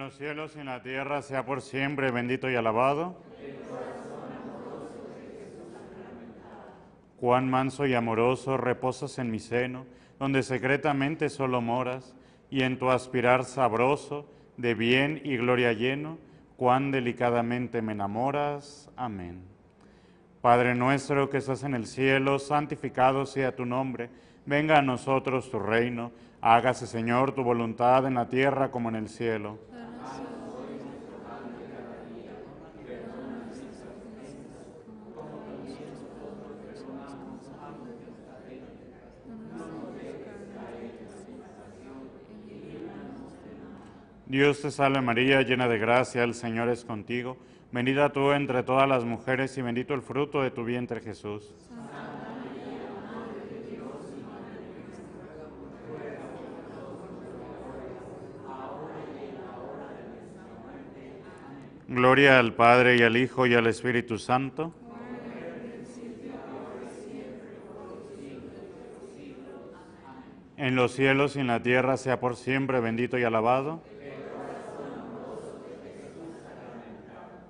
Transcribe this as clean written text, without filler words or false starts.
los cielos y en la tierra sea por siempre bendito y alabado. Cuán manso y amoroso reposas en mi seno, donde secretamente solo moras, y en tu aspirar sabroso, de bien y gloria lleno, cuán delicadamente me enamoras. Amén. Padre nuestro que estás en el cielo, santificado sea tu nombre. Venga a nosotros tu reino. Hágase, Señor, tu voluntad en la tierra como en el cielo. Dios te salve María, llena de gracia, el Señor es contigo. Bendita tú entre todas las mujeres y bendito el fruto de tu vientre Jesús. Gloria al Padre y al Hijo y al Espíritu Santo. En los cielos y en la tierra sea por siempre bendito y alabado.